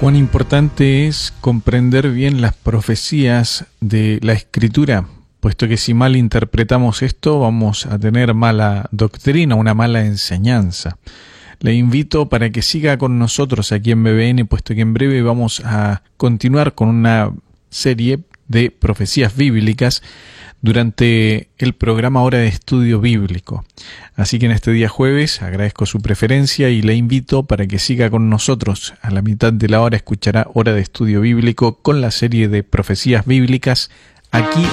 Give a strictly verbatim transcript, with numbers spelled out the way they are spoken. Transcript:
Cuán importante es comprender bien las profecías de la Escritura, puesto que si mal interpretamos esto vamos a tener mala doctrina, una mala enseñanza. Le invito para que siga con nosotros aquí en B B N, puesto que en breve vamos a continuar con una serie de profecías bíblicas durante el programa Hora de Estudio Bíblico. Así que en este día jueves agradezco su preferencia y le invito para que siga con nosotros. A la mitad de la hora escuchará Hora de Estudio Bíblico con la serie de profecías bíblicas aquí